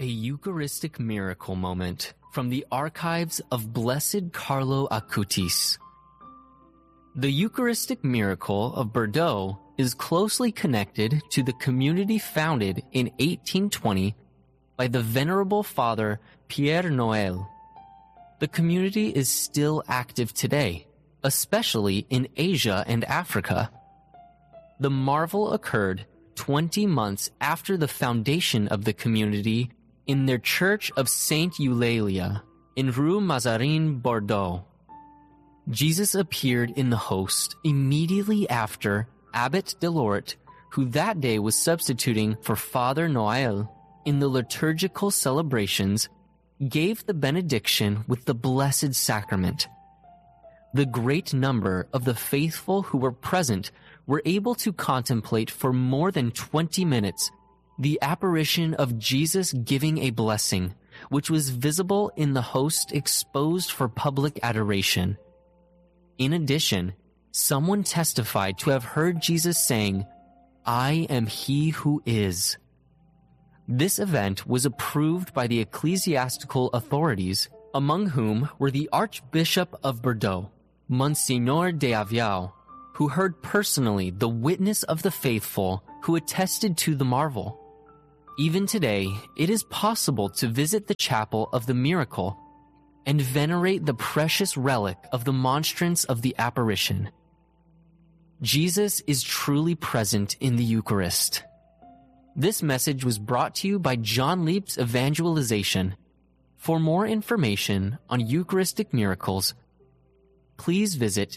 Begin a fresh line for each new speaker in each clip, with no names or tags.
A Eucharistic miracle moment from the archives of Blessed Carlo Acutis. The Eucharistic miracle of Bordeaux is closely connected to the community founded in 1820 by the Venerable Father Pierre Noël. The community is still active today, especially in Asia and Africa. The marvel occurred 20 months after the foundation of the community in their Church of Saint Eulalia in Rue Mazarine, Bordeaux. Jesus appeared in the host immediately after Abbot Delort, who that day was substituting for Father Noël in the liturgical celebrations, gave the benediction with the Blessed Sacrament. The great number of the faithful who were present were able to contemplate for more than 20 minutes the apparition of Jesus giving a blessing, which was visible in the host exposed for public adoration. In addition, someone testified to have heard Jesus saying, "I am he who is." This event was approved by the ecclesiastical authorities, among whom were the Archbishop of Bordeaux, Monsignor de Aviau, who heard personally the witness of the faithful who attested to the marvel. Even today, it is possible to visit the chapel of the miracle and venerate the precious relic of the monstrance of the apparition. Jesus is truly present in the Eucharist. This message was brought to you by John Leap's Evangelization. For more information on Eucharistic miracles, please visit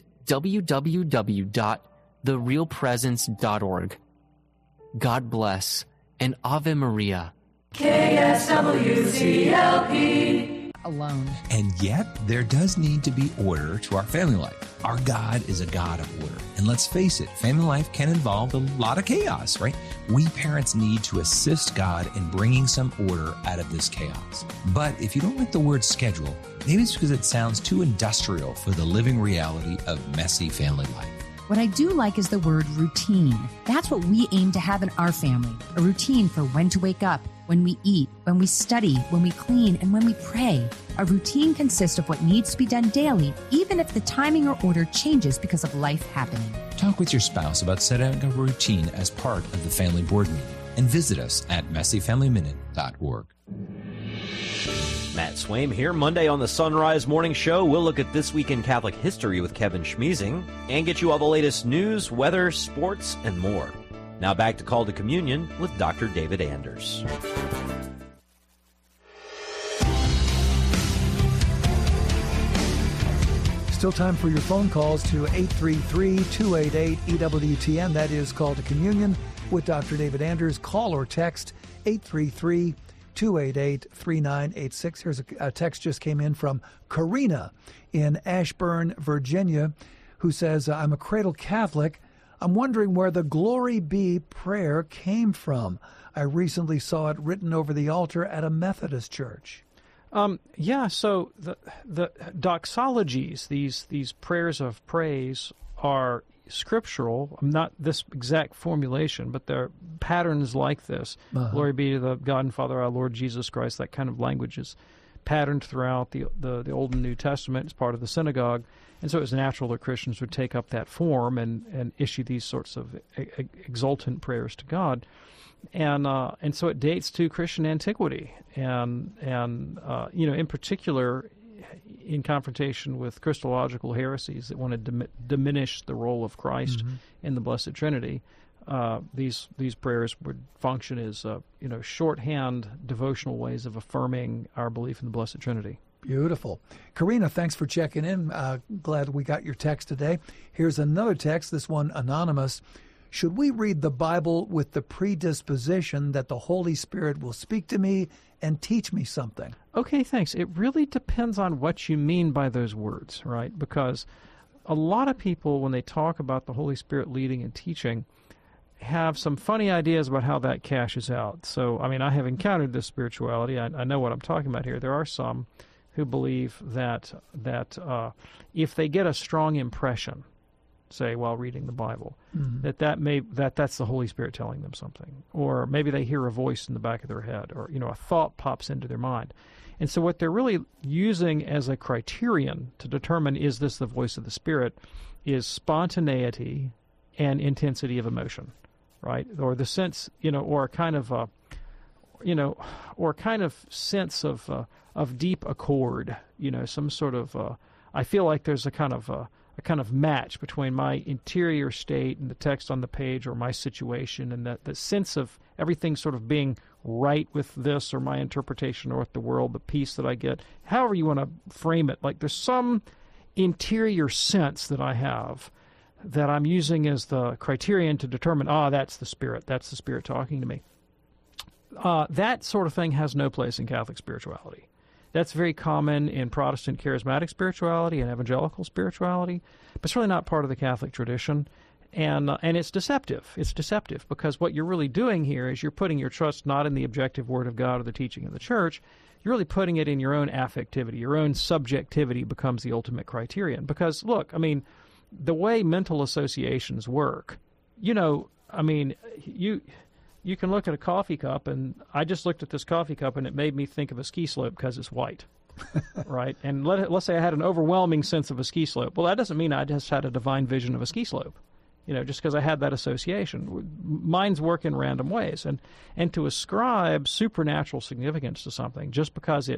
www.therealpresence.org. God bless and Ave Maria.
KSWCLP.
Alone.
And yet, there does need to be order to our family life. Our God is a God of order. And let's face it, family life can involve a lot of chaos, right? We parents need to assist God in bringing some order out of this chaos. But if you don't like the word schedule, maybe it's because it sounds too industrial for the living reality of messy family life.
What I do like is the word routine. That's what we aim to have in our family. A routine for when to wake up, when we eat, when we study, when we clean, and when we pray. A routine consists of what needs to be done daily, even if the timing or order changes because of life happening.
Talk with your spouse about setting a routine as part of the family board meeting and visit us at messyfamilyminute.org.
Matt Swaim here. Monday on the Sunrise Morning Show, we'll look at This Week in Catholic History with Kevin Schmeezing and get you all the latest news, weather, sports, and more. Now back to Call to Communion with Dr. David Anders.
Still time for your phone calls to 833-288-EWTN. That is Call to Communion with Dr. David Anders. Call or text 833-288-3986. Here's a text just came in from Karina in Ashburn, Virginia, who says, I'm a cradle Catholic. I'm wondering where the Glory Be prayer came from. I recently saw it written over the altar at a Methodist church.
So the doxologies, these prayers of praise, are scriptural. Not this exact formulation, but they're patterns like this. Glory be to the God and Father, our Lord Jesus Christ. That kind of language is patterned throughout the Old and New Testament. It's part of the synagogue. And so it was natural that Christians would take up that form and issue these sorts of exultant prayers to God. And so it dates to Christian antiquity, and in particular, in confrontation with Christological heresies that wanted to diminish the role of Christ in the Blessed Trinity. These prayers would function as shorthand devotional ways of affirming our belief in the Blessed Trinity.
Beautiful. Karina, thanks for checking in. Glad we got your text today. Here's another text, this one anonymous. Should we read the Bible with the predisposition that the Holy Spirit will speak to me and teach me something?
Okay, thanks. It really depends on what you mean by those words, right? Because a lot of people, when they talk about the Holy Spirit leading and teaching, have some funny ideas about how that cashes out. So, I have encountered this spirituality. I know what I'm talking about here. There are some who believe that if they get a strong impression, say, while reading the Bible, that's the Holy Spirit telling them something. Or maybe they hear a voice in the back of their head, or, a thought pops into their mind. And so what they're really using as a criterion to determine, is this the voice of the Spirit, is spontaneity and intensity of emotion, right? Or the sense, or kind of sense of deep accord, some sort of, I feel like there's a kind of match between my interior state and the text on the page, or my situation, and that the sense of everything sort of being right with this, or my interpretation, or with the world, the peace that I get, however you want to frame it. Like, there's some interior sense that I have that I'm using as the criterion to determine, that's the Spirit talking to me. That sort of thing has no place in Catholic spirituality. That's very common in Protestant charismatic spirituality and evangelical spirituality, but it's really not part of the Catholic tradition. And it's deceptive. It's deceptive because what you're really doing here is you're putting your trust not in the objective Word of God or the teaching of the Church. You're really putting it in your own affectivity. Your own subjectivity becomes the ultimate criterion. Because, look, the way mental associations work, you can look at a coffee cup, and I just looked at this coffee cup, and it made me think of a ski slope because it's white, right? And let's say I had an overwhelming sense of a ski slope. Well, that doesn't mean I just had a divine vision of a ski slope, just because I had that association. Minds work in random ways, and to ascribe supernatural significance to something just because